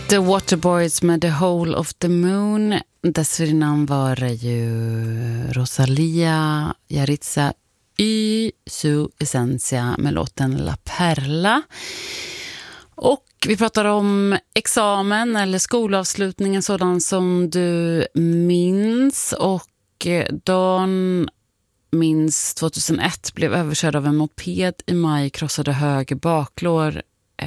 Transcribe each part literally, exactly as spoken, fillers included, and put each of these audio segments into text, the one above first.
The Waterboys med The Hole of the Moon. Dessförinnan var det ju Rosalia Yaritza y su esencia med låten La Perla. Och vi pratar om examen eller skolavslutningen sådan som du minns. Och Dan minns tjugohundraett blev överkörd av en moped i maj, krossade höger baklår.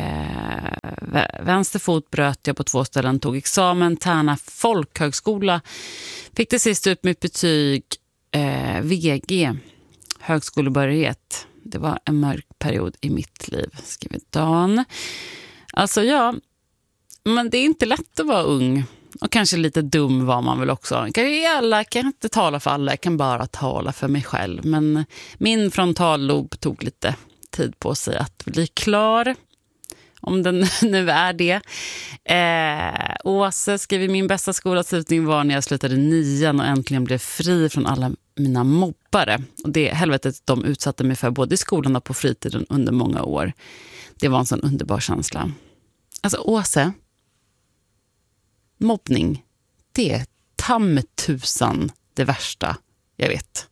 Eh, vänster fot bröt jag på två ställen, tog examen, Tärna folkhögskola. Fick till sist ut mitt betyg eh, V G, högskolebehörighet. Det var en mörk period i mitt liv, skriver Dan. Alltså ja, men det är inte lätt att vara ung. Och kanske lite dum var man väl också. Alla kan inte tala för alla, jag kan bara tala för mig själv. Men min frontallob tog lite tid på sig att bli klar. Om den nu är det. Eh, Åse skriver, min bästa skolavslutning var när jag slutade nian och äntligen blev fri från alla mina mobbare. Och det helvetet de utsatte mig för både i skolan och på fritiden under många år. Det var en sån underbar känsla. Alltså Åse, mobbning, det är tammetusan det värsta jag vet.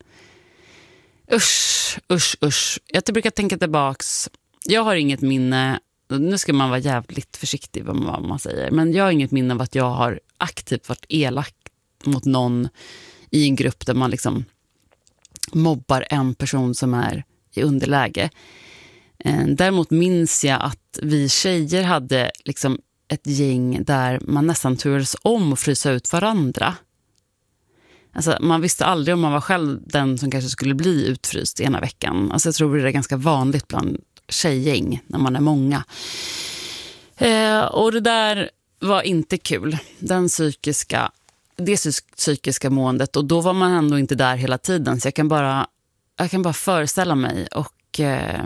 Usch, usch, usch. Jag brukar tänka tillbaks. Jag har inget minne. Nu ska man vara jävligt försiktig vad man, vad man säger. Men jag har inget minne av att jag har aktivt varit elak mot någon i en grupp där man liksom mobbar en person som är i underläge. Däremot minns jag att vi tjejer hade liksom ett gäng där man nästan turades om att frysa ut varandra. Alltså, man visste aldrig om man var själv den som kanske skulle bli utfryst ena veckan. Alltså, jag tror det är ganska vanligt bland tjejgäng när man är många. Eh, och det där var inte kul. Den psykiska, det psykiska måendet. Och då var man ändå inte där hela tiden. Så jag kan bara, jag kan bara föreställa mig. Och eh,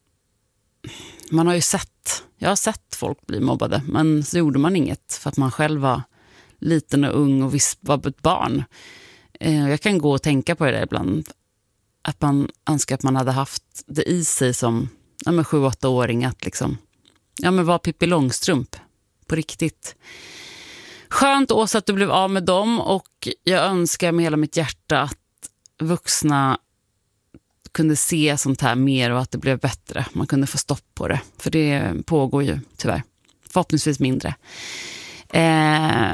man har ju sett, jag har sett folk bli mobbade. Men så gjorde man inget för att man själv var liten och ung och visst var ett barn. Eh, jag kan gå och tänka på det där ibland. Att man önskar att man hade haft det i sig som ja, med sju-åtta-åring att liksom, ja men var Pippi Långstrump på riktigt. Skönt Åsa att du blev av med dem, och jag önskar med hela mitt hjärta att vuxna kunde se sånt här mer och att det blev bättre. Man kunde få stopp på det, för det pågår ju tyvärr. Förhoppningsvis mindre. Eh,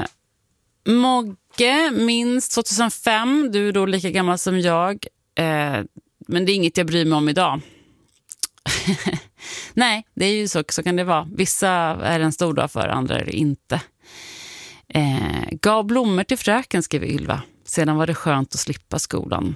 Mogge minst tjugohundrafem, du är då lika gammal som jag. Eh, men det är inget jag bryr mig om idag. Nej, det är ju så, så kan det vara. Vissa är en stor dag för, andra är det inte. Eh, gav blommor till fröken, skriver Ylva. Sedan var det skönt att slippa skolan.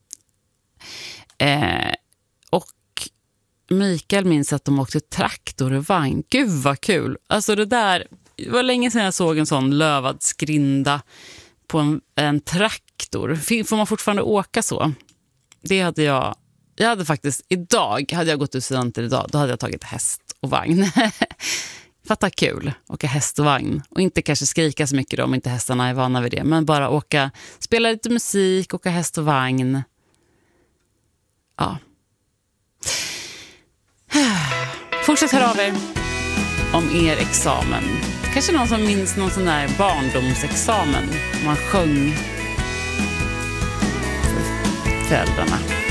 Eh, och Mikael minns att de åkte traktor och vagn. Gud vad kul. Alltså det där, det var länge sedan jag såg en sån lövad skrinda på en, en traktor. Får man fortfarande åka så? Det hade jag. Jag hade faktiskt, idag hade jag gått ut studenter idag, då hade jag tagit häst och vagn. Fatta kul, åka häst och vagn. Och inte kanske skrika så mycket då, om inte hästarna är vana vid det. Men bara åka, spela lite musik, åka häst och vagn. Ja. Fortsätt höra av er om er examen. Kanske någon som minns någon sån där barndomsexamen. Man sjöng för föräldrarna.